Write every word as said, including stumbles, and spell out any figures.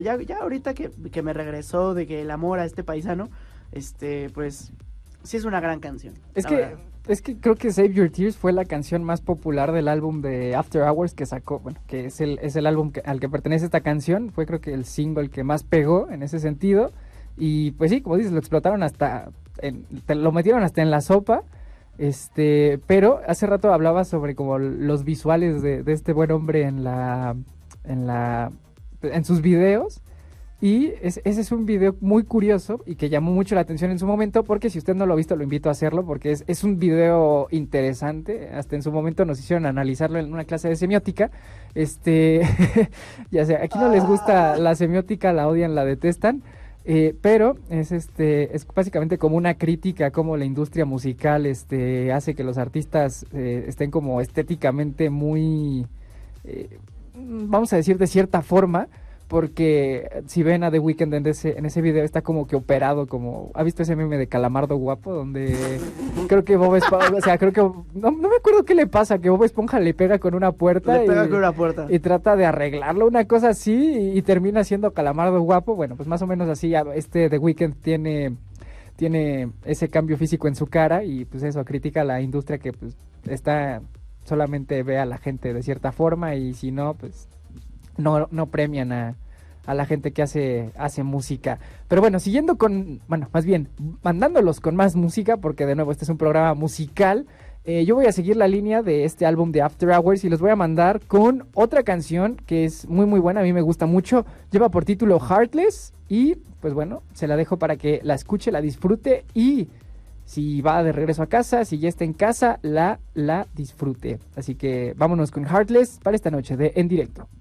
Ya, ya ahorita que, que me regresó de que el amor a este paisano, este, pues, sí es una gran canción. Es la que, verdad. es que creo que Save Your Tears fue la canción más popular del álbum de After Hours que sacó, bueno, que es el, es el álbum que- al que pertenece esta canción, fue creo que el single que más pegó en ese sentido, y pues sí, como dices, lo explotaron hasta, en- te lo metieron hasta en la sopa, este, pero hace rato hablaba sobre como los visuales de, de este buen hombre en la, en la, en sus videos, y es- ese es un video muy curioso y que llamó mucho la atención en su momento, porque si usted no lo ha visto, lo invito a hacerlo, porque es, es un video interesante. Hasta en su momento nos hicieron analizarlo en una clase de semiótica. Este, ya sé, aquí no les gusta la semiótica, la odian, la detestan. Eh, pero es este es básicamente como una crítica a cómo la industria musical este hace que los artistas eh, estén como estéticamente muy eh, vamos a decir de cierta forma, porque si ven a The Weeknd en ese, en ese video está como que operado, como, ¿ha visto ese meme de Calamardo guapo? Donde creo que Bob Esponja, o sea, creo que, no, no me acuerdo qué le pasa, que Bob Esponja le pega con una puerta Le pega y, con una puerta. y trata de arreglarlo, una cosa así, y, y termina siendo Calamardo guapo. Bueno, pues más o menos así, ya este The Weeknd tiene, tiene ese cambio físico en su cara, y pues eso, critica a la industria que pues está, solamente ve a la gente de cierta forma, y si no, pues no, no premian a, a la gente que hace, hace música. Pero bueno, siguiendo con, bueno, más bien, mandándolos con más música, porque de nuevo este es un programa musical, eh, yo voy a seguir la línea de este álbum de After Hours y los voy a mandar con otra canción que es muy muy buena, a mí me gusta mucho, lleva por título Heartless, y pues bueno, se la dejo para que la escuche, la disfrute, y si va de regreso a casa, si ya está en casa, la, la disfrute. Así que vámonos con Heartless para esta noche de En Directo.